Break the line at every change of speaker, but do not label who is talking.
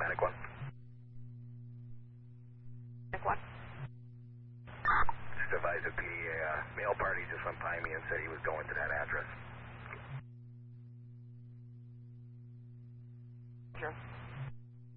Atlantic 1.
Atlantic 1.
Just advised a male party just went by me and said he was going to that address.
Sure.